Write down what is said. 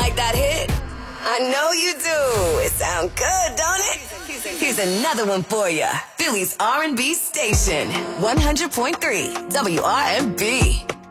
like that hit? I know you do. It sounds good, don't it? Here's another one for you. Philly's R&B station, 100.3 WRMB.